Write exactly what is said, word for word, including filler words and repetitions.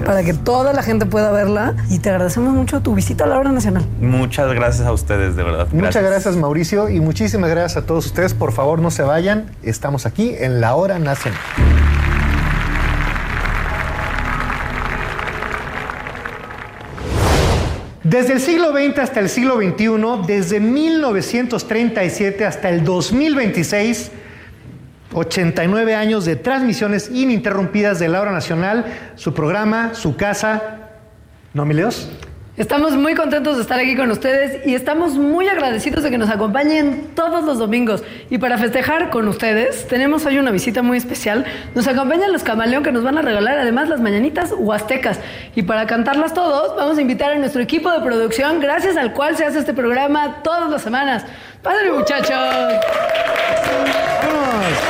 para que toda la gente pueda verla. Y te agradecemos mucho tu visita a la Hora Nacional. Muchas gracias a ustedes, de verdad. Gracias. Muchas gracias, Mauricio, y muchísimas gracias a todos ustedes. Por favor, no se vayan. Estamos aquí en la Hora Nacional. Desde el siglo veinte hasta el siglo veintiuno, desde mil novecientos treinta y siete hasta el dos mil veintiséis, ochenta y nueve años de transmisiones ininterrumpidas de la Hora Nacional, su programa, su casa. ¿No, Mileos? Estamos muy contentos de estar aquí con ustedes y estamos muy agradecidos de que nos acompañen todos los domingos. Y para festejar con ustedes, tenemos hoy una visita muy especial. Nos acompañan los Camaleón, que nos van a regalar además las mañanitas huastecas. Y para cantarlas todos, vamos a invitar a nuestro equipo de producción, gracias al cual se hace este programa todas las semanas. ¡Padre, muchachos! ¡Vámonos!